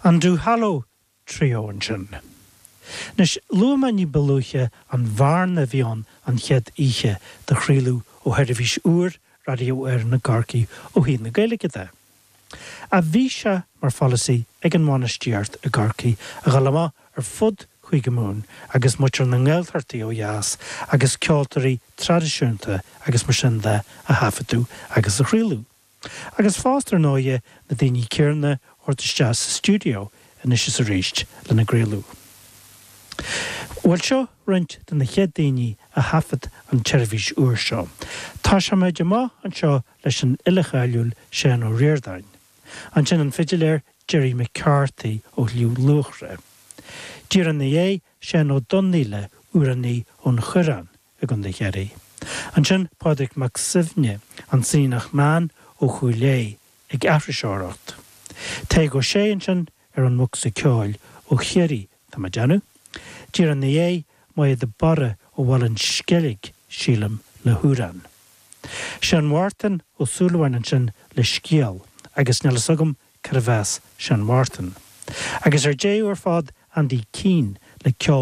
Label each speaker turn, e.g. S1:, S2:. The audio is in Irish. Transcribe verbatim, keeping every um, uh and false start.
S1: An dú halló trio an sin. Nes luama ní belúche an bharna bhíon an chead ihe de chrílú ó Hervís úr radio ar na garcaí ó hí na Gaeilge de. A bhí se mar fallasaí ag an mánaisteart a garcaí a galama ar fud chuige mún agus muir na ngeiltartaí ó jaas agus ceoltarí tradiisiúnta agus mar sin de a hafaú agus a chrílú. Agus fástar náide na daoine cearna ortaiste sa stúdio in is is a ríist le na gréalú. Bhfuil seo roint den na chead daoine a hafad an Hervís úr seo. Tá se méid má an seo leis an ilechailiúil Sean ó Riordáin. An sin an fidiléir Jerry McCarthy ó Liú Luachra. Dír an na é Sean ó Donníle uairní ón Chorán a gon de cheadaí. An sin Pádraig Mac Sibhne an sínach man ó Chúlé ag Afriseoireacht. Té go sé an sin ar an muc sa ceáil ó Chiarí tá ma deanú. Dír an na é mai de barra ó bhil an sceilg sílam le Húrán. Sean Martin ó súlahain an sin le scéal agus nelas agam carabhas Sean Martin. Agus ar dé ar fad Andy Keane le ceol